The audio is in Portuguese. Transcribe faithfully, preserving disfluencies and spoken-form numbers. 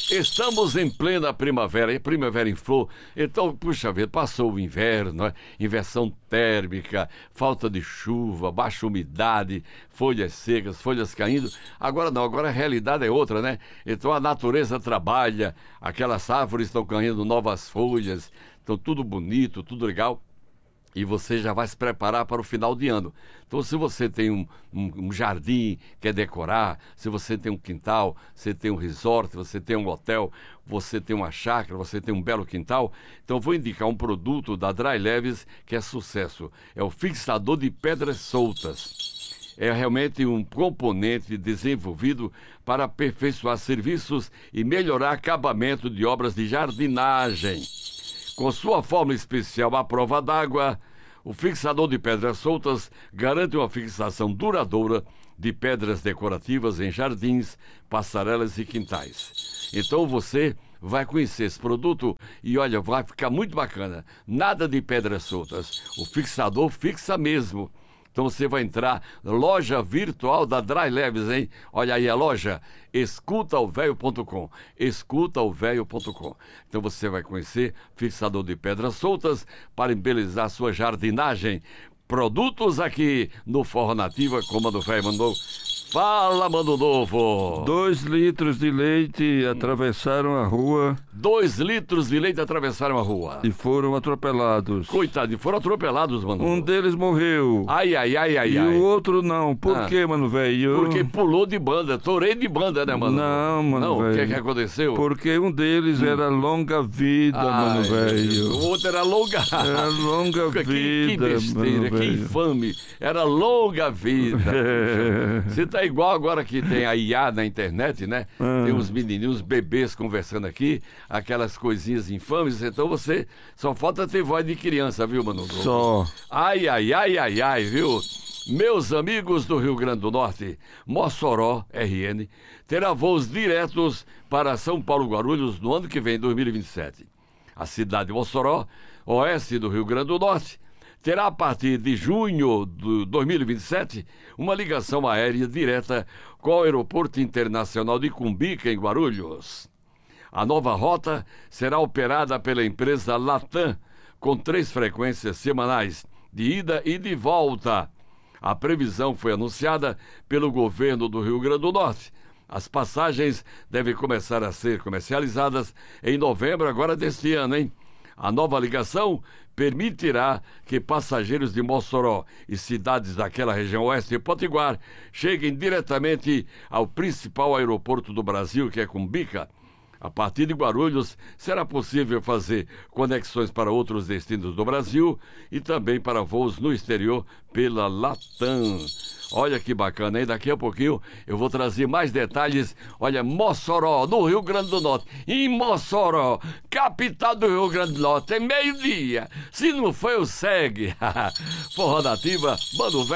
Estamos em plena primavera, e primavera em flor. Então, puxa vida, passou o inverno, né? Inversão térmica, falta de chuva, baixa umidade, folhas secas, folhas caindo. Agora não, agora a realidade é outra, né? Então a natureza trabalha, aquelas árvores estão caindo novas folhas, estão tudo bonito, tudo legal. E você já vai se preparar para o final de ano. Então, se você tem um, um, um jardim, quer decorar, se você tem um quintal, você tem um resort, você tem um hotel, você tem uma chácara, você tem um belo quintal, então vou indicar um produto da Dry Leves que é sucesso. É o fixador de pedras soltas. É realmente um componente desenvolvido para aperfeiçoar serviços e melhorar acabamento de obras de jardinagem. Com sua forma especial à prova d'água, o fixador de pedras soltas garante uma fixação duradoura de pedras decorativas em jardins, passarelas e quintais. Então você vai conhecer esse produto e olha, vai ficar muito bacana. Nada de pedras soltas. O fixador fixa mesmo. Então você vai entrar na loja virtual da Dry Leves, hein? Olha aí a loja, escuta o velho ponto com, escuta o velho ponto com. Então você vai conhecer fixador de pedras soltas para embelezar sua jardinagem. Produtos aqui no Forró Nativa, como a do velho mandou. Fala, Mano Novo! Dois litros de leite atravessaram a rua. Dois litros de leite atravessaram a rua. E foram atropelados. Coitado, foram atropelados, Mano Um Novo. deles morreu. Ai, ai, ai, ai, E ai. o outro não. Por Ah. quê, mano, velho? Porque pulou de banda, torei de banda, né, Mano? Não, mano, Não, o que velho. que aconteceu? Porque um deles era longa vida, mano, Ai, velho. O outro era longa... Era longa que, vida, que besteira, mano, que velho. infame. Era longa vida. Puxa. Você tá igual agora que tem a I A na internet, né? Ah. Tem uns menininhos, bebês conversando aqui, aquelas coisinhas infames. Então você só falta ter voz de criança, viu, Mano? Só. Ai, ai, ai, ai, ai, viu? Meus amigos do Rio Grande do Norte, Mossoró, R N, terá voos diretos para São Paulo Guarulhos no ano que vem, dois mil e vinte e sete. A cidade de Mossoró, oeste do Rio Grande do Norte, terá a partir de junho de dois mil e vinte e sete uma ligação aérea direta com o Aeroporto Internacional de Cumbica, em Guarulhos. A nova rota será operada pela empresa Latam, com três frequências semanais, de ida e de volta. A previsão foi anunciada pelo governo do Rio Grande do Norte. As passagens devem começar a ser comercializadas em novembro agora deste ano, hein? A nova ligação permitirá que passageiros de Mossoró e cidades daquela região oeste e Potiguar cheguem diretamente ao principal aeroporto do Brasil, que é Cumbica. A partir de Guarulhos, será possível fazer conexões para outros destinos do Brasil e também para voos no exterior pela Latam. Olha que bacana, hein? Daqui a pouquinho eu vou trazer mais detalhes. Olha, Mossoró, no Rio Grande do Norte. Em Mossoró, capital do Rio Grande do Norte, é meio-dia. Se não foi, eu segue. Forró Nativa, mano velho.